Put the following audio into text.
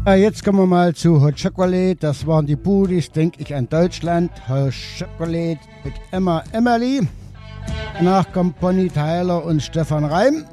Ja, jetzt kommen wir mal zu Hot Chocolate. Das waren die Budis, denke ich, an Deutschland. Hot Chocolate mit Emma Emmerly. Danach kommt Bonnie Tyler und Stefan Reim.